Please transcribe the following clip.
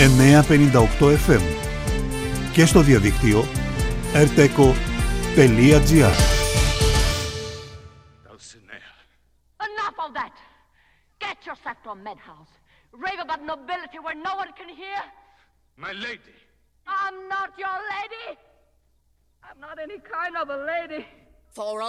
958 FM και στο διαδίκτυο rteco.gr. Enough of that! Get yourself to a madhouse. Rave about nobility where no one can hear. My lady. I'm not your lady. I'm not any kind of a lady. For a